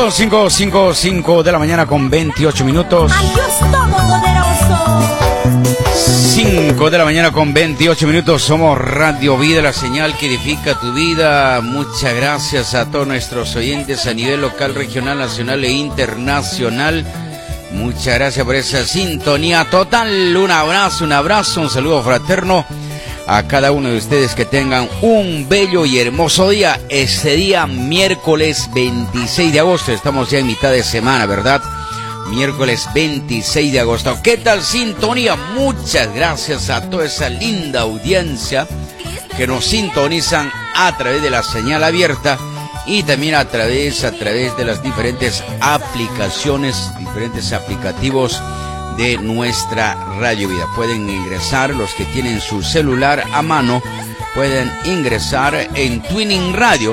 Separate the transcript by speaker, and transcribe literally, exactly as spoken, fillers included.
Speaker 1: Son cinco, cinco, cinco de la mañana con veintiocho minutos. cinco de la mañana con veintiocho minutos. Somos Radio Vida, la señal que edifica tu vida. Muchas gracias a todos nuestros oyentes a nivel local, regional, nacional e internacional. Muchas gracias por esa sintonía total. Un abrazo, un abrazo, un saludo fraterno a cada uno de ustedes. Que tengan un bello y hermoso día. Este día, miércoles veintiséis de agosto. Estamos ya en mitad de semana, ¿verdad? Miércoles veintiséis de agosto. ¿Qué tal sintonía? Muchas gracias a toda esa linda audiencia que nos sintonizan a través de la señal abierta y también a través, a través de las diferentes aplicaciones, diferentes aplicativos de nuestra Radio Vida. Pueden ingresar, los que tienen su celular a mano, pueden ingresar en Twinning Radio.